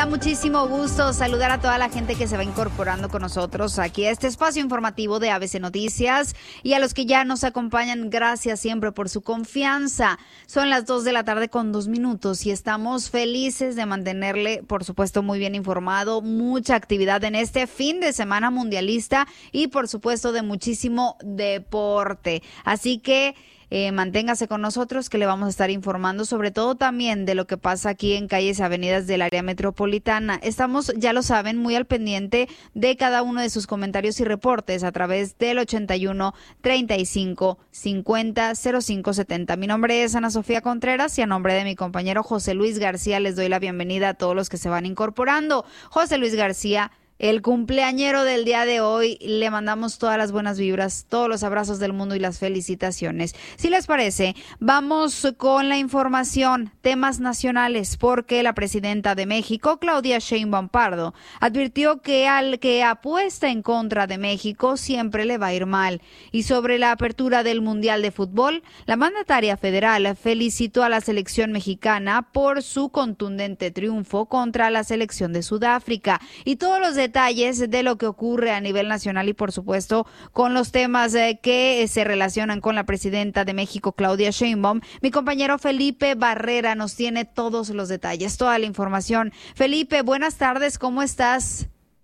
muchísimo gusto saludar a toda la gente que se va incorporando con nosotros aquí a este espacio informativo de ABC Noticias y a los que ya nos acompañan, gracias siempre por su confianza. Son las 2:02 y estamos felices de mantenerle, por supuesto, muy bien informado, mucha actividad en este fin de semana mundialista y, por supuesto, de muchísimo deporte. Así que manténgase con nosotros que le vamos a estar informando sobre todo también de lo que pasa aquí en calles y avenidas del área metropolitana. Estamos, ya lo saben, muy al pendiente de cada uno de sus comentarios y reportes a través del 81 35 50 05 70. Mi nombre es Ana Sofía Contreras y a nombre de mi compañero José Luis García les doy la bienvenida a todos los que se van incorporando. José Luis García, el cumpleañero del día de hoy, le mandamos todas las buenas vibras, todos los abrazos del mundo y las felicitaciones. Si les parece, vamos con la información, temas nacionales, porque la presidenta de México, Claudia Sheinbaum Pardo, advirtió que al que apuesta en contra de México siempre le va a ir mal. Y sobre la apertura del Mundial de Fútbol, la mandataria federal felicitó a la selección mexicana por su contundente triunfo contra la selección de Sudáfrica. Y todos los detalles de lo que ocurre a nivel nacional y, por supuesto, con los temas que se relacionan con la presidenta de México, Claudia Sheinbaum. Mi compañero Felipe Barrera nos tiene todos los detalles, toda la información. Felipe, buenas tardes, ¿cómo estás?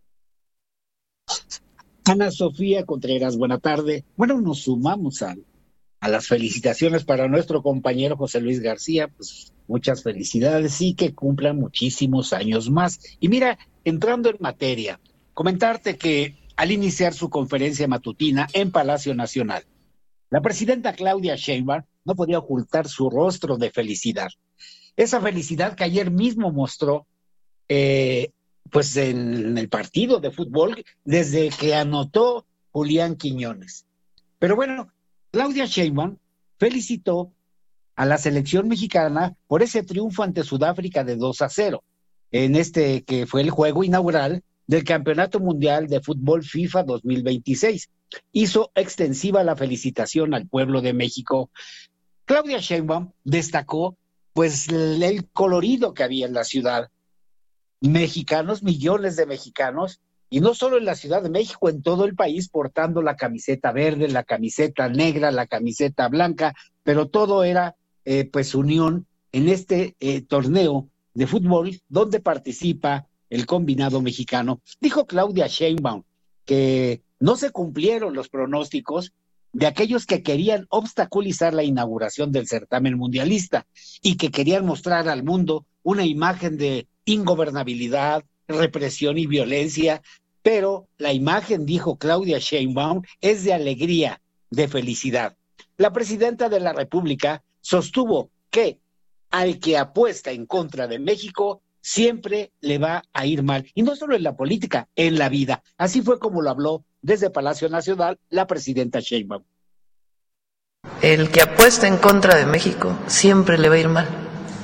Ana Sofía Contreras, buena tarde. Bueno, nos sumamos a las felicitaciones para nuestro compañero José Luis García, pues muchas felicidades y que cumplan muchísimos años más. Y mira, entrando en materia, comentarte que al iniciar su conferencia matutina en Palacio Nacional, la presidenta Claudia Sheinbaum no podía ocultar su rostro de felicidad. Esa felicidad que ayer mismo mostró pues en el partido de fútbol desde que anotó Julián Quiñones. Pero bueno, Claudia Sheinbaum felicitó a la selección mexicana por ese triunfo ante Sudáfrica de 2-0, en este que fue el juego inaugural del Campeonato Mundial de Fútbol FIFA 2026. Hizo extensiva la felicitación al pueblo de México. Claudia Sheinbaum destacó pues el colorido que había en la ciudad. Mexicanos, millones de mexicanos, y no solo en la Ciudad de México, en todo el país, portando la camiseta verde, la camiseta negra, la camiseta blanca, pero todo era pues unión en este torneo de fútbol donde participa el combinado mexicano. Dijo Claudia Sheinbaum que no se cumplieron los pronósticos de aquellos que querían obstaculizar la inauguración del certamen mundialista y que querían mostrar al mundo una imagen de ingobernabilidad, represión y violencia, pero la imagen, dijo Claudia Sheinbaum, es de alegría, de felicidad. La presidenta de la República sostuvo que al que apuesta en contra de México siempre le va a ir mal, y no solo en la política, en la vida. Así fue como lo habló desde Palacio Nacional la presidenta Sheinbaum. El que apuesta en contra de México siempre le va a ir mal.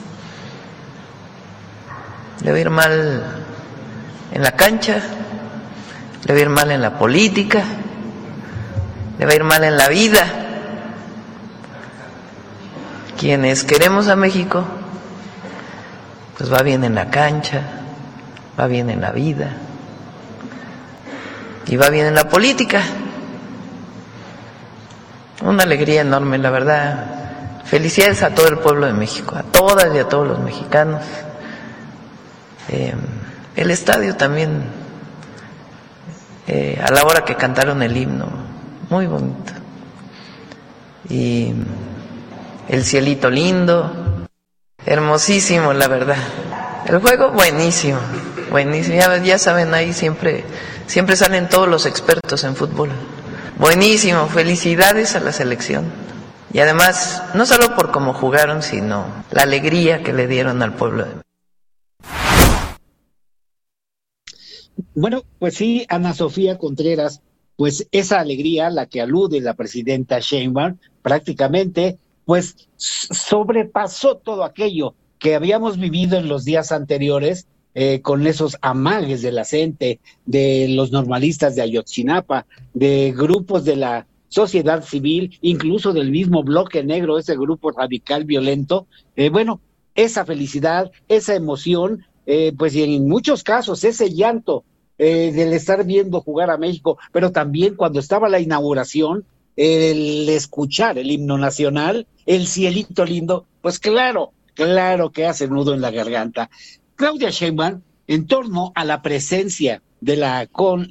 Le va a ir mal en la cancha, le va a ir mal en la política, le va a ir mal en la vida. Quienes queremos a México, pues va bien en la cancha, va bien en la vida y va bien en la política. Una alegría enorme, la verdad. Felicidades a todo el pueblo de México, a todas y a todos los mexicanos. El estadio también, a la hora que cantaron el himno, muy bonito. Y el cielito lindo, hermosísimo, la verdad. El juego buenísimo, buenísimo. Ya saben, ahí siempre salen todos los expertos en fútbol. Buenísimo, felicidades a la selección. Y además, no solo por cómo jugaron, sino la alegría que le dieron al pueblo de México. Bueno, pues sí, Ana Sofía Contreras, pues esa alegría a la que alude la presidenta Sheinbaum prácticamente pues sobrepasó todo aquello que habíamos vivido en los días anteriores con esos amagues de la gente, de los normalistas de Ayotzinapa, de grupos de la sociedad civil, incluso del mismo Bloque Negro, ese grupo radical violento. Bueno, esa felicidad, esa emoción pues y en muchos casos ese llanto del estar viendo jugar a México, pero también cuando estaba la inauguración, el escuchar el himno nacional, el cielito lindo, pues claro que hace nudo en la garganta. Claudia Sheinbaum, en torno a la presencia de la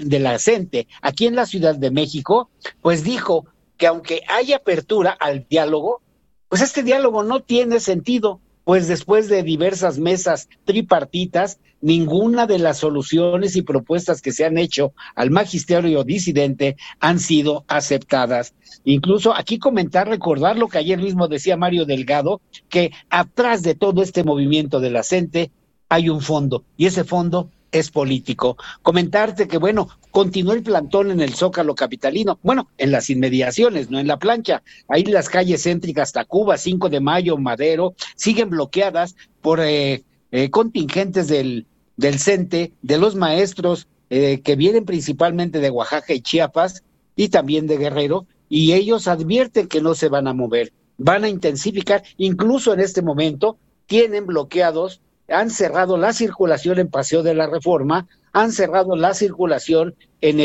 CENTE aquí en la Ciudad de México, pues dijo que aunque hay apertura al diálogo, pues este diálogo no tiene sentido, pues después de diversas mesas tripartitas, ninguna de las soluciones y propuestas que se han hecho al magisterio disidente han sido aceptadas. Incluso aquí recordar lo que ayer mismo decía Mario Delgado, que atrás de todo este movimiento de la CENTE hay un fondo, y ese fondo es político. Comentarte que, bueno, continuó el plantón en el Zócalo capitalino, bueno, en las inmediaciones, no en la plancha. Ahí las calles céntricas Tacuba, 5 de Mayo, Madero, siguen bloqueadas por contingentes del CENTE, de los maestros que vienen principalmente de Oaxaca y Chiapas, y también de Guerrero, y ellos advierten que no se van a mover, van a intensificar, incluso en este momento tienen bloqueados, han cerrado la circulación en Paseo de la Reforma, han cerrado la circulación en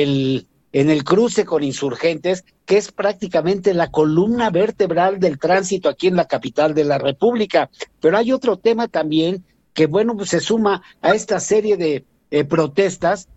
el cruce con Insurgentes, que es prácticamente la columna vertebral del tránsito aquí en la capital de la República. Pero hay otro tema también que, bueno, pues se suma a esta serie de protestas,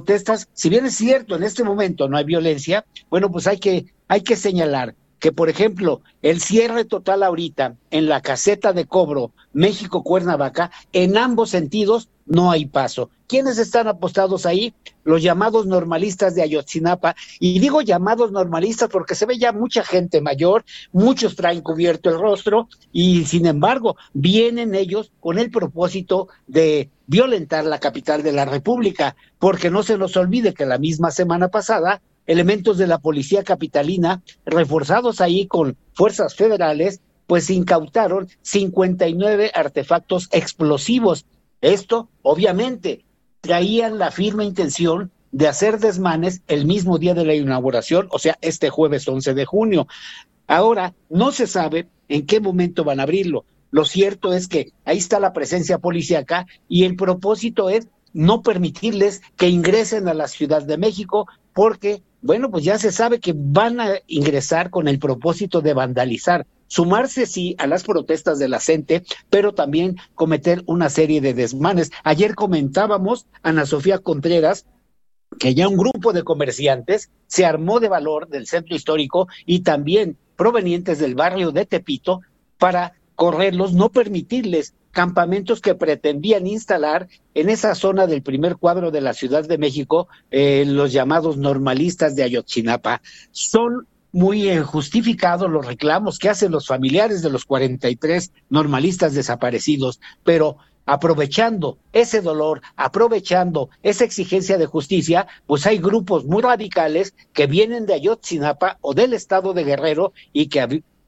si bien es cierto, en este momento no hay violencia, bueno, pues hay que señalar que, por ejemplo, el cierre total ahorita en la caseta de cobro México-Cuernavaca, en ambos sentidos no hay paso. ¿Quiénes están apostados ahí? Los llamados normalistas de Ayotzinapa, y digo llamados normalistas porque se ve ya mucha gente mayor, muchos traen cubierto el rostro, y sin embargo vienen ellos con el propósito de violentar la capital de la República, porque no se nos olvide que la misma semana pasada elementos de la policía capitalina, reforzados ahí con fuerzas federales, pues incautaron 59 artefactos explosivos. Esto, obviamente, traían la firme intención de hacer desmanes el mismo día de la inauguración, o sea, este jueves 11 de junio. Ahora, no se sabe en qué momento van a abrirlo. Lo cierto es que ahí está la presencia policíaca y el propósito es no permitirles que ingresen a la Ciudad de México porque, bueno, pues ya se sabe que van a ingresar con el propósito de vandalizar, sumarse sí a las protestas de la CENTE, pero también cometer una serie de desmanes. Ayer comentábamos, Ana Sofía Contreras, que ya un grupo de comerciantes se armó de valor del centro histórico y también provenientes del barrio de Tepito para correrlos, no permitirles campamentos que pretendían instalar en esa zona del primer cuadro de la Ciudad de México, los llamados normalistas de Ayotzinapa. Son muy justificados los reclamos que hacen los familiares de los 43 normalistas desaparecidos, pero aprovechando ese dolor, aprovechando esa exigencia de justicia, pues hay grupos muy radicales que vienen de Ayotzinapa o del estado de Guerrero y que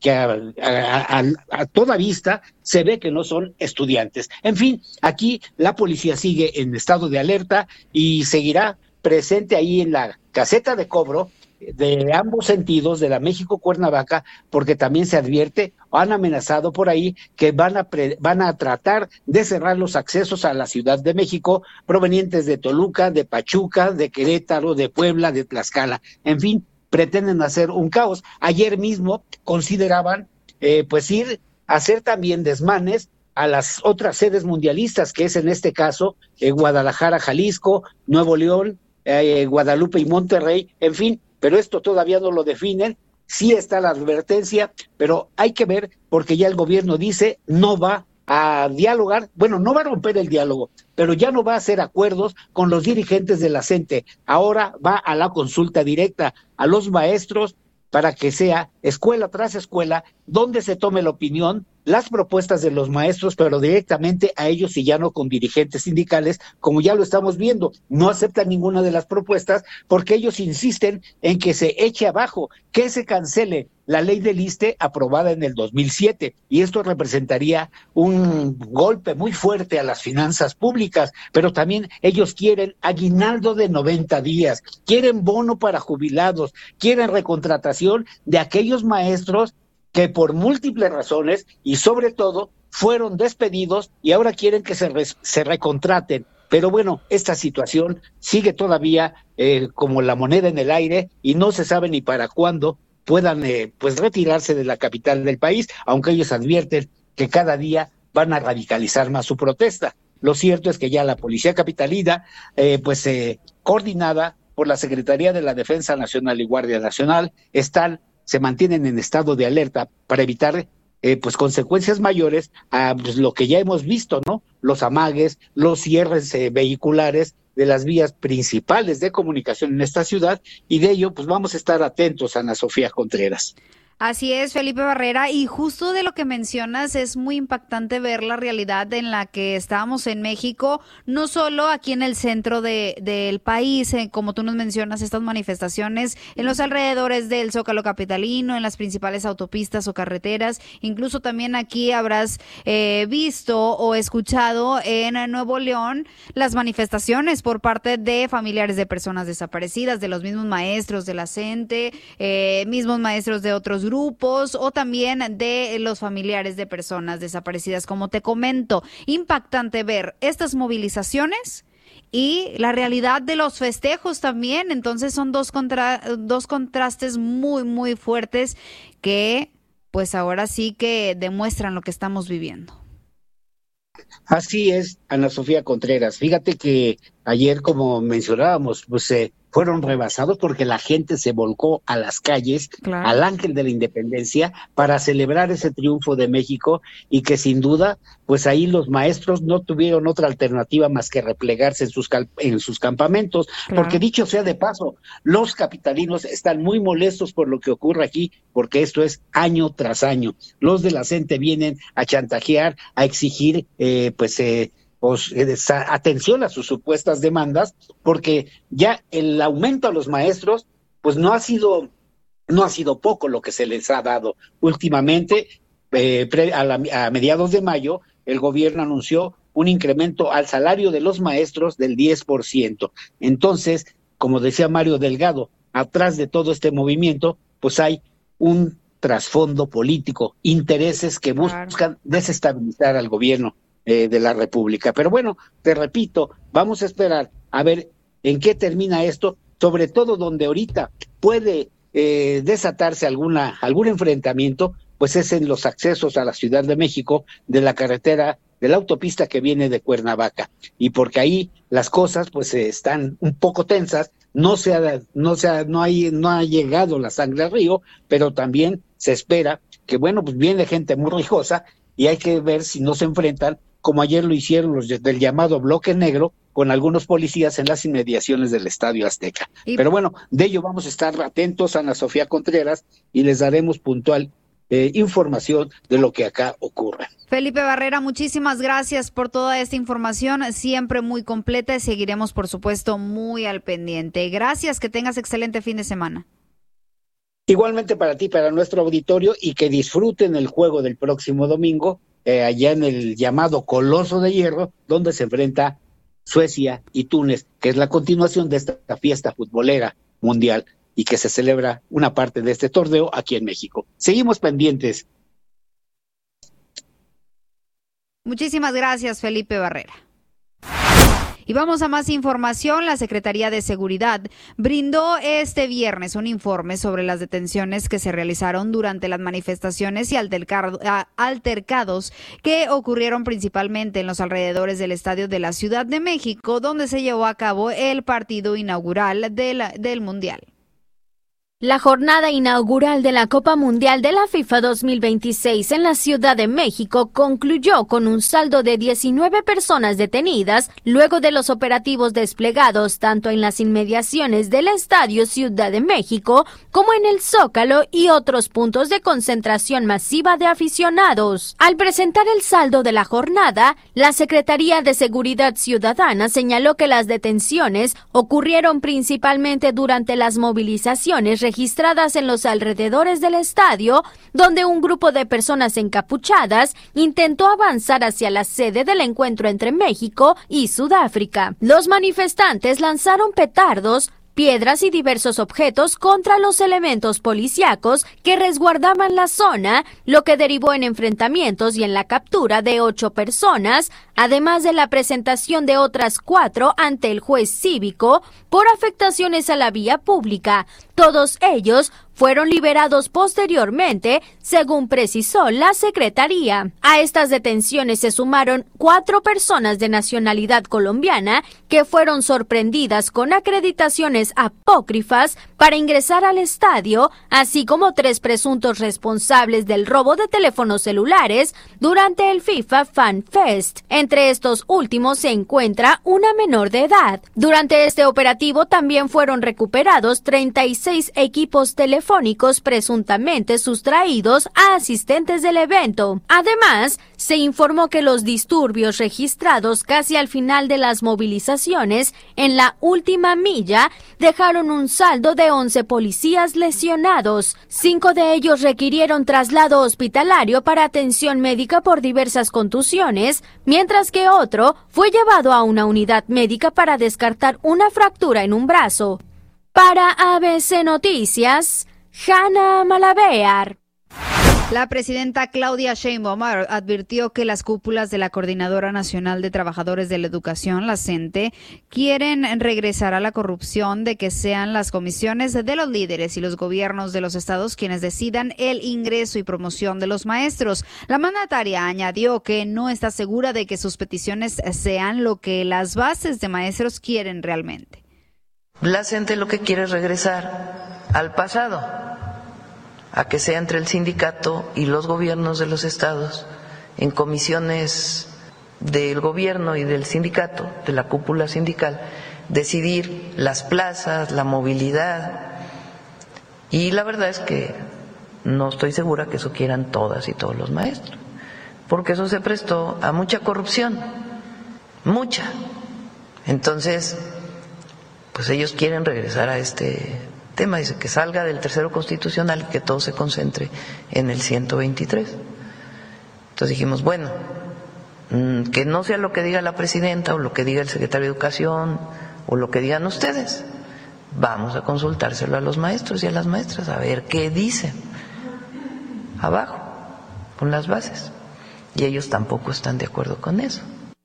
a toda vista se ve que no son estudiantes. En fin, aquí la policía sigue en estado de alerta y seguirá presente ahí en la caseta de cobro de ambos sentidos de la México-Cuernavaca, porque también se advierte, han amenazado por ahí que van a tratar de cerrar los accesos a la Ciudad de México provenientes de Toluca, de Pachuca, de Querétaro, de Puebla, de Tlaxcala. En fin, pretenden hacer un caos. Ayer mismo consideraban pues ir a hacer también desmanes a las otras sedes mundialistas, que es en este caso Guadalajara, Jalisco, Nuevo León, Guadalupe y Monterrey, en fin, pero esto todavía no lo definen. Sí está la advertencia, pero hay que ver, porque ya el gobierno dice no va a dialogar, bueno, no va a romper el diálogo, pero ya no va a hacer acuerdos con los dirigentes de la CENTE. Ahora va a la consulta directa a los maestros para que sea escuela tras escuela donde se tome la opinión, las propuestas de los maestros, pero directamente a ellos y ya no con dirigentes sindicales, como ya lo estamos viendo. No aceptan ninguna de las propuestas porque ellos insisten en que se eche abajo, que se cancele la ley del ISSSTE aprobada en el 2007, y esto representaría un golpe muy fuerte a las finanzas públicas, pero también ellos quieren aguinaldo de 90 días, quieren bono para jubilados, quieren recontratación de aquellos maestros que por múltiples razones y sobre todo fueron despedidos y ahora quieren que se recontraten. Pero bueno, esta situación sigue todavía como la moneda en el aire y no se sabe ni para cuándo puedan pues retirarse de la capital del país, aunque ellos advierten que cada día van a radicalizar más su protesta. Lo cierto es que ya la Policía Capitalina, coordinada por la Secretaría de la Defensa Nacional y Guardia Nacional, se mantienen en estado de alerta para evitar pues consecuencias mayores a pues, lo que ya hemos visto, ¿no? Los amagues, los cierres vehiculares de las vías principales de comunicación en esta ciudad, y de ello pues vamos a estar atentos, Ana Sofía Contreras. Así es, Felipe Barrera, y justo de lo que mencionas es muy impactante ver la realidad en la que estábamos en México, no solo aquí en el centro del país, como tú nos mencionas, estas manifestaciones en los alrededores del Zócalo capitalino, en las principales autopistas o carreteras, incluso también aquí habrás visto o escuchado en Nuevo León las manifestaciones por parte de familiares de personas desaparecidas, de los mismos maestros de la CENTE, mismos maestros de otros grupos o también de los familiares de personas desaparecidas. Como te comento, impactante ver estas movilizaciones y la realidad de los festejos también. Entonces son dos contrastes muy, muy fuertes que pues ahora sí que demuestran lo que estamos viviendo. Así es, Ana Sofía Contreras. Fíjate que ayer, como mencionábamos, pues fueron rebasados porque la gente se volcó a las calles, claro, al Ángel de la Independencia para celebrar ese triunfo de México, y que sin duda, pues ahí los maestros no tuvieron otra alternativa más que replegarse en sus campamentos, claro, porque dicho sea de paso, los capitalinos están muy molestos por lo que ocurre aquí, porque esto es año tras año. Los de la CENTE vienen a chantajear, a exigir atención a sus supuestas demandas, porque ya el aumento a los maestros pues no ha sido poco lo que se les ha dado últimamente. A mediados de mayo el gobierno anunció un incremento al salario de los maestros del 10%. Entonces, como decía Mario Delgado, atrás de todo este movimiento pues hay un trasfondo político, intereses que buscan desestabilizar al gobierno de la República. Pero bueno, te repito, vamos a esperar a ver en qué termina esto, sobre todo donde ahorita puede desatarse algún enfrentamiento, pues es en los accesos a la Ciudad de México de la carretera, de la autopista que viene de Cuernavaca, y porque ahí las cosas pues están un poco tensas, no ha llegado la sangre al río, pero también se espera que bueno, pues viene gente muy rijosa y hay que ver si no se enfrentan como ayer lo hicieron los del llamado Bloque Negro, con algunos policías en las inmediaciones del Estadio Azteca. Pero bueno, de ello vamos a estar atentos, Ana Sofía Contreras, y les daremos puntual información de lo que acá ocurre. Felipe Barrera, muchísimas gracias por toda esta información, siempre muy completa, y seguiremos, por supuesto, muy al pendiente. Gracias, que tengas excelente fin de semana. Igualmente para ti, para nuestro auditorio, y que disfruten el juego del próximo domingo, allá en el llamado Coloso de Hierro, donde se enfrenta Suecia y Túnez, que es la continuación de esta fiesta futbolera mundial y que se celebra una parte de este torneo aquí en México. Seguimos pendientes. Muchísimas gracias, Felipe Barrera. Y vamos a más información. La Secretaría de Seguridad brindó este viernes un informe sobre las detenciones que se realizaron durante las manifestaciones y altercados que ocurrieron principalmente en los alrededores del Estadio de la Ciudad de México, donde se llevó a cabo el partido inaugural del Mundial. La jornada inaugural de la Copa Mundial de la FIFA 2026 en la Ciudad de México concluyó con un saldo de 19 personas detenidas luego de los operativos desplegados tanto en las inmediaciones del Estadio Ciudad de México como en el Zócalo y otros puntos de concentración masiva de aficionados. Al presentar el saldo de la jornada, la Secretaría de Seguridad Ciudadana señaló que las detenciones ocurrieron principalmente durante las movilizaciones registradas en los alrededores del estadio, donde un grupo de personas encapuchadas intentó avanzar hacia la sede del encuentro entre México y Sudáfrica. Los manifestantes lanzaron petardos, piedras y diversos objetos contra los elementos policíacos que resguardaban la zona, lo que derivó en enfrentamientos y en la captura de 8 personas, además de la presentación de otras 4 ante el juez cívico por afectaciones a la vía pública. Todos ellos fueron liberados posteriormente, según precisó la Secretaría. A estas detenciones se sumaron 4 personas de nacionalidad colombiana que fueron sorprendidas con acreditaciones apócrifas para ingresar al estadio, así como 3 presuntos responsables del robo de teléfonos celulares durante el FIFA Fan Fest. Entre estos últimos se encuentra una menor de edad. Durante este operativo también fueron recuperados 36 equipos telefónicos presuntamente sustraídos a asistentes del evento. Además, se informó que los disturbios registrados casi al final de las movilizaciones en la última milla dejaron un saldo de 11 policías lesionados. 5 de ellos requirieron traslado hospitalario para atención médica por diversas contusiones, mientras que otro fue llevado a una unidad médica para descartar una fractura en un brazo. Para ABC Noticias, Hanna Malabear. La presidenta Claudia Sheinbaum advirtió que las cúpulas de la Coordinadora Nacional de Trabajadores de la Educación, la CENTE, quieren regresar a la corrupción de que sean las comisiones de los líderes y los gobiernos de los estados quienes decidan el ingreso y promoción de los maestros. La mandataria añadió que no está segura de que sus peticiones sean lo que las bases de maestros quieren realmente. La CENTE lo que quiere es regresar al pasado, a que sea entre el sindicato y los gobiernos de los estados, en comisiones del gobierno y del sindicato, de la cúpula sindical, decidir las plazas, la movilidad. Y la verdad es que no estoy segura que eso quieran todas y todos los maestros, porque eso se prestó a mucha corrupción, mucha. Entonces, pues ellos quieren regresar a este tema, dice que salga del tercero constitucional y que todo se concentre en el 123. Entonces dijimos, bueno, que no sea lo que diga la presidenta o lo que diga el secretario de Educación o lo que digan ustedes, vamos a consultárselo a los maestros y a las maestras a ver qué dicen abajo con las bases, y ellos tampoco están de acuerdo con eso.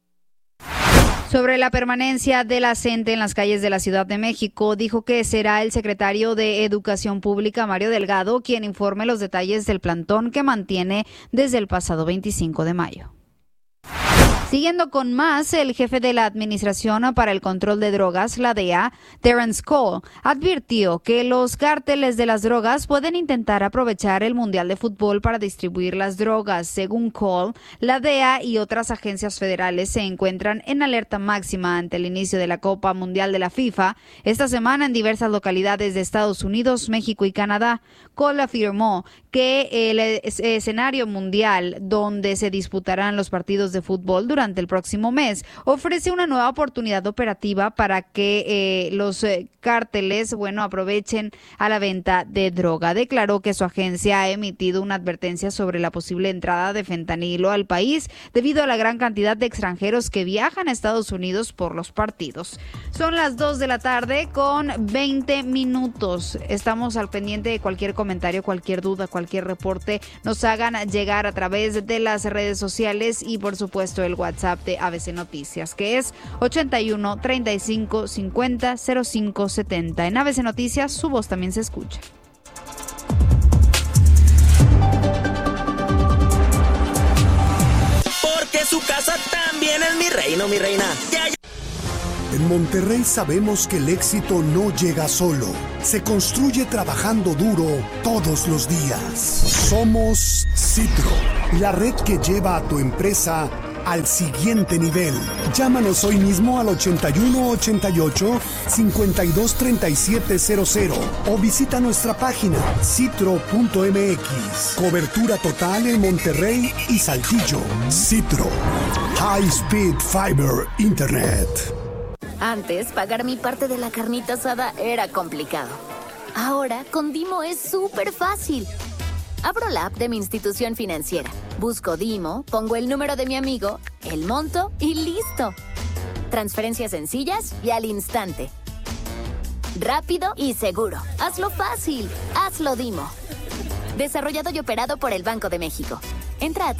Sobre la permanencia de la CENTE en las calles de la Ciudad de México, dijo que será el secretario de Educación Pública, Mario Delgado, quien informe los detalles del plantón que mantiene desde el pasado 25 de mayo. Siguiendo con más, el jefe de la Administración para el Control de Drogas, la DEA, Terrence Cole, advirtió que los cárteles de las drogas pueden intentar aprovechar el Mundial de Fútbol para distribuir las drogas. Según Cole, la DEA y otras agencias federales se encuentran en alerta máxima ante el inicio de la Copa Mundial de la FIFA esta semana en diversas localidades de Estados Unidos, México y Canadá. Cole afirmó que el escenario mundial donde se disputarán los partidos de fútbol durante el próximo mes ofrece una nueva oportunidad operativa para que los cárteles, aprovechen a la venta de droga. Declaró que su agencia ha emitido una advertencia sobre la posible entrada de fentanilo al país debido a la gran cantidad de extranjeros que viajan a Estados Unidos por los partidos. Son las 2 de la tarde con 20 minutos. Estamos al pendiente de cualquier comentario, cualquier duda, cualquier reporte nos hagan llegar a través de las redes sociales y por supuesto el WhatsApp de ABC Noticias, que es 81 35 50 05 70. En ABC Noticias su voz también se escucha. Porque su casa también es mi reino, mi reina. En Monterrey sabemos que el éxito no llega solo, se construye trabajando duro todos los días. Somos Citro, la red que lleva a tu empresa al siguiente nivel. Llámanos hoy mismo al 8188-523700 o visita nuestra página citro.mx. Cobertura total en Monterrey y Saltillo. Citro, High Speed Fiber Internet. Antes, pagar mi parte de la carnita asada era complicado. Ahora, con Dimo es súper fácil. Abro la app de mi institución financiera, busco Dimo, pongo el número de mi amigo, el monto y listo. Transferencias sencillas y al instante. rápido y seguro. Hazlo fácil. Hazlo Dimo. Desarrollado y operado por el Banco de México. Entra a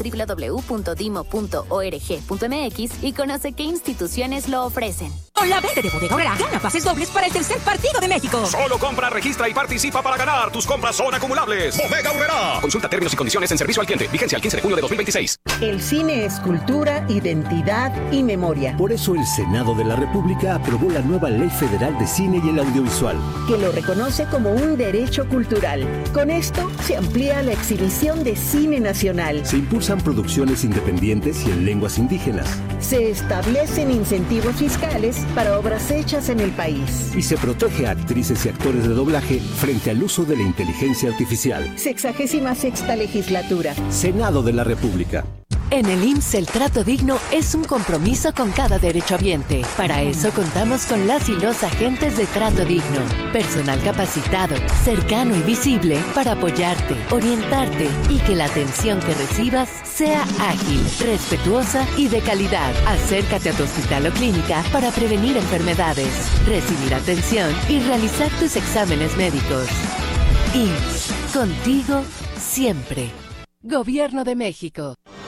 www.dimo.org.mx y conoce qué instituciones lo ofrecen. Con la venta de Bodega Aurrerá, gana pases dobles para el tercer partido de México. Solo compra, registra y participa para ganar. Tus compras son acumulables. Bodega Aurrerá. Consulta términos y condiciones en servicio al cliente. Vigencia el 15 de junio de 2026. El cine es cultura, identidad y memoria. Por eso el Senado de la República aprobó la nueva Ley Federal de Cine y el Audiovisual, que lo reconoce como un derecho cultural. Con esto se amplía la exhibición de cine nacional. Se impulsan producciones independientes y en lenguas indígenas. Se establecen incentivos fiscales para obras hechas en el país. Y se protege a actrices y actores de doblaje frente al uso de la inteligencia artificial. 66ª legislatura. Senado de la República. En el IMSS el trato digno es un compromiso con cada derechohabiente. Para eso contamos con las y los agentes de trato digno. Personal capacitado, cercano y visible para apoyarte, orientarte y que la atención que recibas sea ágil, respetuosa y de calidad. Acércate a tu hospital o clínica para prevenir enfermedades, recibir atención y realizar tus exámenes médicos. IMSS, contigo siempre. Gobierno de México.